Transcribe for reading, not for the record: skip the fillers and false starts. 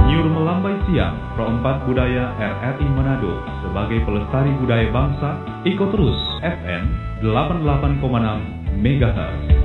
Nyur melambai siang, Pro 4 Budaya RRI Manado sebagai pelestari budaya bangsa, ikut terus FM 88,6 MHz.